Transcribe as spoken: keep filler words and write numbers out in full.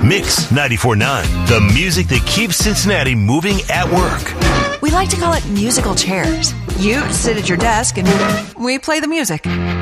Mix ninety-four point nine, the music that keeps Cincinnati moving at work. We like to call it musical chairs. You sit at your desk and we play the music.